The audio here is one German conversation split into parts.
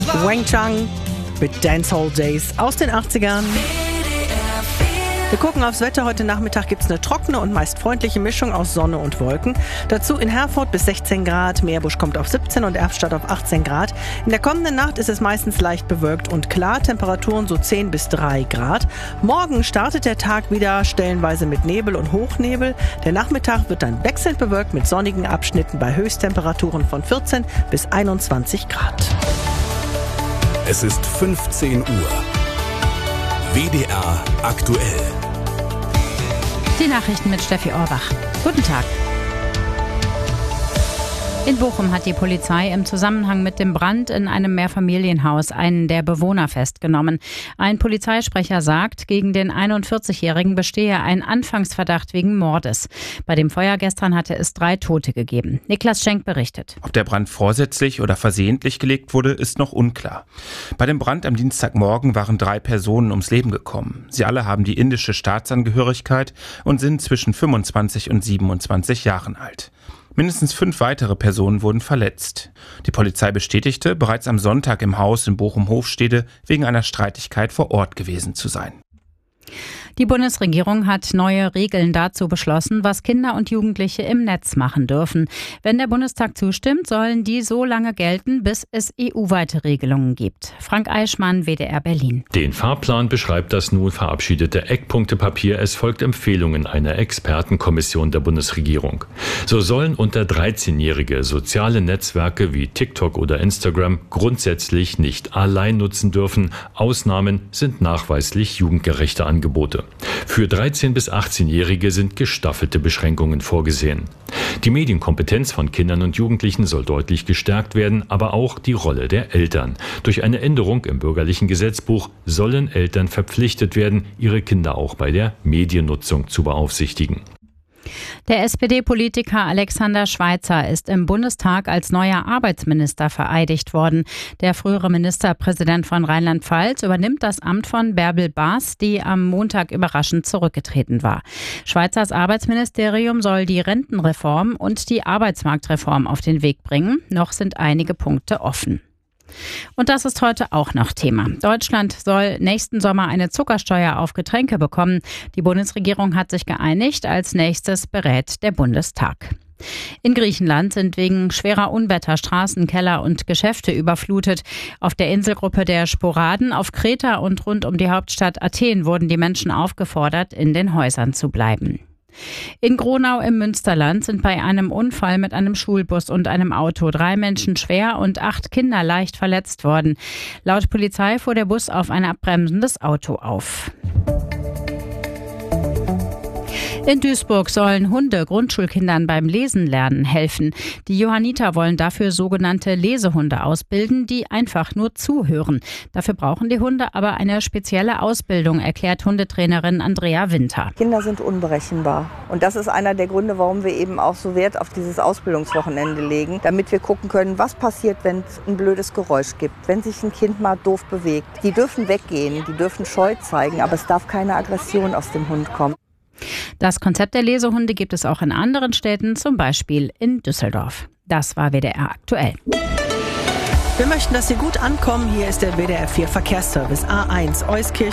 Wang Chang mit Dancehall Days aus den 80ern. Wir gucken aufs Wetter. Heute Nachmittag gibt es eine trockene und meist freundliche Mischung aus Sonne und Wolken. Dazu in Herford bis 16 Grad, Meerbusch kommt auf 17 und Erftstadt auf 18 Grad. In der kommenden Nacht ist es meistens leicht bewölkt und klar, Temperaturen so 10 bis 3 Grad. Morgen startet der Tag wieder stellenweise mit Nebel und Hochnebel. Der Nachmittag wird dann wechselnd bewölkt mit sonnigen Abschnitten bei Höchsttemperaturen von 14 bis 21 Grad. Es ist 15 Uhr. WDR aktuell. Die Nachrichten mit Steffi Orbach. Guten Tag. In Bochum hat die Polizei im Zusammenhang mit dem Brand in einem Mehrfamilienhaus einen der Bewohner festgenommen. Ein Polizeisprecher sagt, gegen den 41-Jährigen bestehe ein Anfangsverdacht wegen Mordes. Bei dem Feuer gestern hatte es 3 Tote gegeben. Niklas Schenk berichtet. Ob der Brand vorsätzlich oder versehentlich gelegt wurde, ist noch unklar. Bei dem Brand am Dienstagmorgen waren 3 Personen ums Leben gekommen. Sie alle haben die indische Staatsangehörigkeit und sind zwischen 25 und 27 Jahren alt. Mindestens 5 weitere Personen wurden verletzt. Die Polizei bestätigte, bereits am Sonntag im Haus in Bochum-Hofstede wegen einer Streitigkeit vor Ort gewesen zu sein. Die Bundesregierung hat neue Regeln dazu beschlossen, was Kinder und Jugendliche im Netz machen dürfen. Wenn der Bundestag zustimmt, sollen die so lange gelten, bis es EU-weite Regelungen gibt. Frank Eichmann, WDR Berlin. Den Fahrplan beschreibt das nun verabschiedete Eckpunktepapier. Es folgt Empfehlungen einer Expertenkommission der Bundesregierung. So sollen unter 13-Jährige soziale Netzwerke wie TikTok oder Instagram grundsätzlich nicht allein nutzen dürfen. Ausnahmen sind nachweislich jugendgerechte Angebote. Für 13- bis 18-Jährige sind gestaffelte Beschränkungen vorgesehen. Die Medienkompetenz von Kindern und Jugendlichen soll deutlich gestärkt werden, aber auch die Rolle der Eltern. Durch eine Änderung im bürgerlichen Gesetzbuch sollen Eltern verpflichtet werden, ihre Kinder auch bei der Mediennutzung zu beaufsichtigen. Der SPD-Politiker Alexander Schweitzer ist im Bundestag als neuer Arbeitsminister vereidigt worden. Der frühere Ministerpräsident von Rheinland-Pfalz übernimmt das Amt von Bärbel Baas, die am Montag überraschend zurückgetreten war. Schweitzers Arbeitsministerium soll die Rentenreform und die Arbeitsmarktreform auf den Weg bringen. Noch sind einige Punkte offen. Und das ist heute auch noch Thema. Deutschland soll nächsten Sommer eine Zuckersteuer auf Getränke bekommen. Die Bundesregierung hat sich geeinigt. Als nächstes berät der Bundestag. In Griechenland sind wegen schwerer Unwetter Straßen, Keller und Geschäfte überflutet. Auf der Inselgruppe der Sporaden, auf Kreta und rund um die Hauptstadt Athen wurden die Menschen aufgefordert, in den Häusern zu bleiben. In Gronau im Münsterland sind bei einem Unfall mit einem Schulbus und einem Auto 3 Menschen schwer und 8 Kinder leicht verletzt worden. Laut Polizei fuhr der Bus auf ein abbremsendes Auto auf. In Duisburg sollen Hunde Grundschulkindern beim Lesen lernen helfen. Die Johanniter wollen dafür sogenannte Lesehunde ausbilden, die einfach nur zuhören. Dafür brauchen die Hunde aber eine spezielle Ausbildung, erklärt Hundetrainerin Andrea Winter. Kinder sind unberechenbar. Und das ist einer der Gründe, warum wir eben auch so Wert auf dieses Ausbildungswochenende legen, damit wir gucken können, was passiert, wenn es ein blödes Geräusch gibt, wenn sich ein Kind mal doof bewegt. Die dürfen weggehen, die dürfen Scheu zeigen, aber es darf keine Aggression aus dem Hund kommen. Das Konzept der Lesehunde gibt es auch in anderen Städten, zum Beispiel in Düsseldorf. Das war WDR aktuell. Wir möchten, dass Sie gut ankommen. Hier ist der WDR 4 Verkehrsservice. A1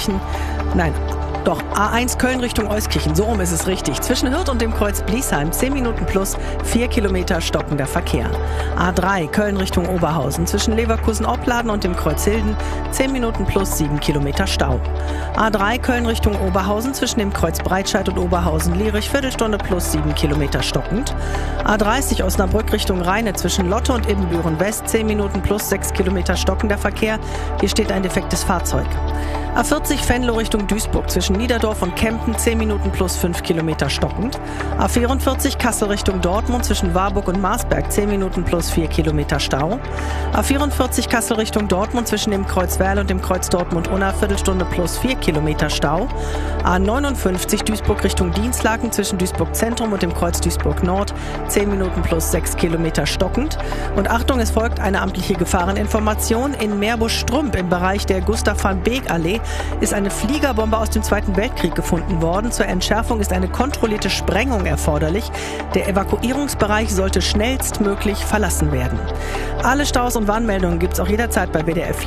A1 Köln Richtung Euskirchen, so rum ist es richtig. Zwischen Hürth und dem Kreuz Bliesheim 10 Minuten plus 4 Kilometer stockender Verkehr. A3 Köln Richtung Oberhausen, zwischen Leverkusen-Opladen und dem Kreuz Hilden 10 Minuten plus 7 Kilometer Stau. A3 Köln Richtung Oberhausen, zwischen dem Kreuz Breitscheid und Oberhausen-Lierich Viertelstunde plus 7 Kilometer stockend. A30 Osnabrück Richtung Rheine, zwischen Lotte und Ibbenbüren West 10 Minuten plus 6 Kilometer stockender Verkehr. Hier steht ein defektes Fahrzeug. A40 Venlo Richtung Duisburg, zwischen Niederdorf und Kempten 10 Minuten plus 5 Kilometer stockend. A44 Kassel Richtung Dortmund, zwischen Warburg und Marsberg 10 Minuten plus 4 Kilometer Stau. A44 Kassel Richtung Dortmund, zwischen dem Kreuz Werl und dem Kreuz Dortmund-Unna Viertelstunde plus 4 Kilometer Stau. A59 Duisburg Richtung Dinslaken, zwischen Duisburg Zentrum und dem Kreuz Duisburg Nord 10 Minuten plus 6 Kilometer stockend. Und Achtung, es folgt eine amtliche Gefahreninformation. In Meerbusch-Strump im Bereich der Gustav-van-Beek-Allee ist eine Fliegerbombe aus dem Zweiten Zweiten Weltkrieg gefunden worden. Zur Entschärfung ist eine kontrollierte Sprengung erforderlich. Der Evakuierungsbereich sollte schnellstmöglich verlassen werden. Alle Staus und Warnmeldungen gibt es auch jederzeit bei WDR 4.